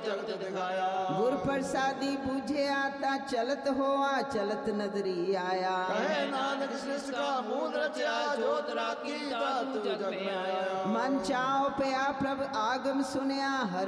जगत दिखाया। गुर प्रसादी बूझे आता चलत होआ चलत नदरी आया। कहे नानक सृष्टि का मूल रचा जोत राखी ता तू जग में आया। मन चाओ पया प्रभ आगम सुनया हर